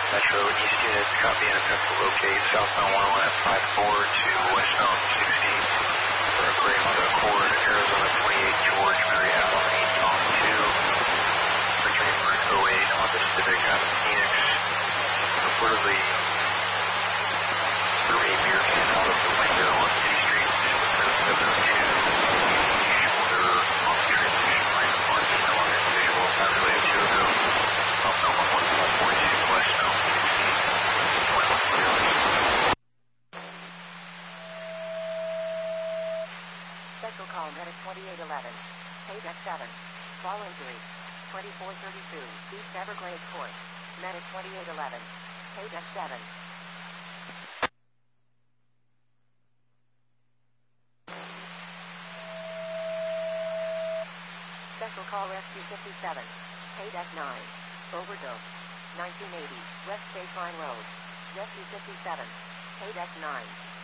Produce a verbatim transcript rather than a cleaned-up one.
Metro East units, copy and attempt to locate southbound one oh one at five four to westbound sixty for a Gray Honda Accord, Arizona twenty-eight, George, Mary Adeline, Tom two, for transferring oh eight Honda Civic out of Phoenix, reportedly threw a beer can out of the window on C Street, within seven oh two, shoulder on the transmission line of March, no longer visual, not related to ago, southbound one one four four two, westbound sixty, twenty-one clear. Special call Medic twenty-eight eleven, Paydeck seven, fall injury, twenty-four thirty-two, East Everglades Court, Medic twenty-eight eleven, Paydeck seven. Special call Rescue fifty-seven, Paydeck nine, overdose, nineteen eighty, West State Line Road, Rescue fifty-seven, Paydeck nine.